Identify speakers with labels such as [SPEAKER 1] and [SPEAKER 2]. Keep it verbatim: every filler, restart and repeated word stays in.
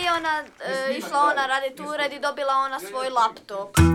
[SPEAKER 1] ona e, išla ona raditi ured i dobila ona svoj laptop.